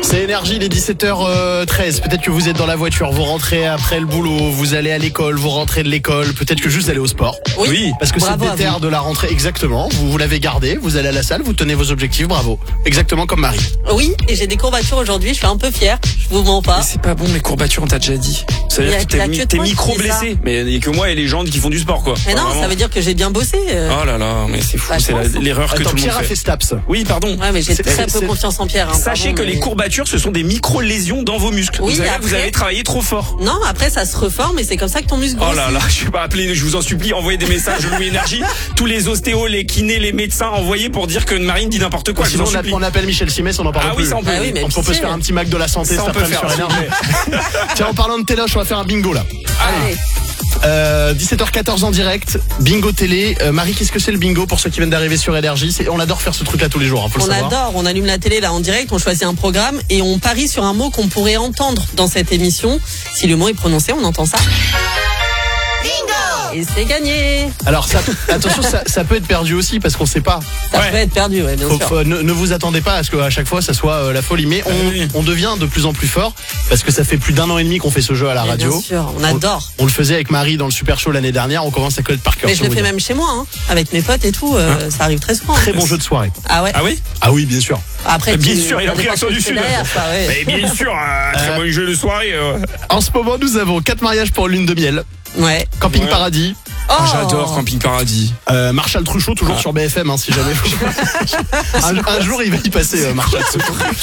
C'est Énergie, il est 17h13. Peut-être que vous êtes dans la voiture, vous rentrez après le boulot, vous allez à l'école, vous rentrez de l'école, peut-être que juste vous allez au sport. Oui. Parce que c'est Bravo le à déter vous. de la rentrée, exactement. Vous l'avez gardé, vous allez à la salle, vous tenez vos objectifs, bravo. Exactement comme Marie. Oui, et j'ai des courbatures aujourd'hui, je suis un peu fière, je vous mens pas. Mais c'est pas bon, les courbatures, on t'a déjà dit. Ça veut Il y a- dire que il y a que t'es toi qui micro dis ça. blessé. Mais il y a que moi et les gens qui font du sport, quoi. Mais non, Vraiment. ça veut dire que j'ai bien bossé. Oh là là, mais c'est fou, Bah, je c'est pense. l'erreur que Attends, tout le Pierre a monde fait fait. Staps. Oui, pardon. Ouais, mais j'ai C'est- très peu c'est- confiance en Pierre. hein, Sachez pardon, que les mais- courbatures, ce sont des micro-lésions dans vos muscles. Oui, vous après- avez travaillé trop fort. Non, après ça se reforme et c'est comme ça que ton muscle Oh grossit. là là, je vais pas appeler, je vous en supplie, envoyez des messages de Louis Énergie. Tous les ostéos, les kinés, les médecins, envoyez pour dire que Marine dit n'importe quoi. Je vous Sinon, en supplie. on appelle Michel Simès, on en parle Ah plus. oui, ça on peut. Ah oui, mais On peut se pitié. faire un petit Mac de la santé Ça, cet on peut après-midi faire, sur Énergie. Tiens, en parlant de téloche, on va faire un bingo là. Allez. 17h14 en direct, bingo télé. Marie, qu'est-ce que c'est le bingo pour ceux qui viennent d'arriver sur Énergie? On adore faire ce truc là tous les jours, hein, faut le On savoir. adore, on allume la télé là en direct, on choisit un programme et on parie sur un mot qu'on pourrait entendre dans cette émission. Si le mot est prononcé, on entend ça. Bingo! Et c'est gagné. Alors ça, attention, ça peut être perdu aussi parce qu'on sait pas. Ça Ouais. peut être perdu, ouais, bien sûr. Ne vous attendez pas à ce qu'à chaque fois ça soit la folie, mais oui. on devient de plus en plus fort parce que ça fait plus d'1 an et demi qu'on fait ce jeu à la Mais radio. bien sûr, on adore. On le faisait avec Marie dans le Super Show l'année dernière, on commence à connaître par cœur. Mais je le fais même chez moi, hein, avec mes potes et tout, ça arrive très souvent. Très bon jeu de soirée. Ah ouais. Ah oui? Ah oui, bien sûr. Après, Bien tu- sûr, il a ça pris dépend l'accent ce que du tu fais Sud. derrière, ça, ouais. Mais bien sûr, très bon jeu de soirée. En ce moment, nous avons 4 mariages pour lune de miel, Ouais. Camping Ouais. Paradis, Oh, J'adore Camping Paradis. Marshall Truchot toujours sur BFM, hein, si jamais. un jour, il va y passer, Marshall.